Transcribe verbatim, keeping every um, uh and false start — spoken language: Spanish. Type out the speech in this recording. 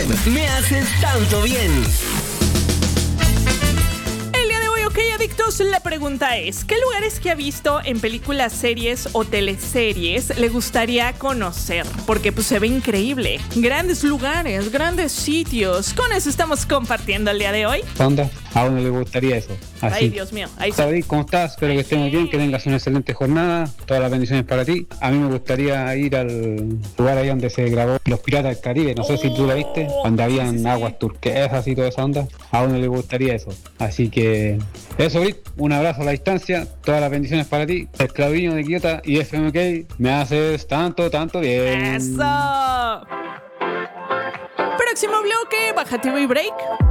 Me haces tanto bien. Ok, adictos, la pregunta es, ¿qué lugares que ha visto en películas, series o teleseries le gustaría conocer? Porque pues se ve increíble. Grandes lugares, grandes sitios. Con eso estamos compartiendo el día de hoy. ¿Qué onda? A uno le gustaría eso. Así. Ay, Dios mío. Ahí sí. David, ¿cómo estás? Espero que estés muy bien, que tengas una excelente jornada. Todas las bendiciones para ti. A mí me gustaría ir al lugar ahí donde se grabó Los Piratas del Caribe. No sé si tú la viste, donde habían sí, sí. aguas turquesas y toda esa onda. A uno le gustaría eso. Así que eso, Brit. Un abrazo a la distancia. Todas las bendiciones para ti. El Claudinho de Quillota y F M K. Me haces tanto, tanto bien. ¡Eso! Próximo bloque, Baja T V Break.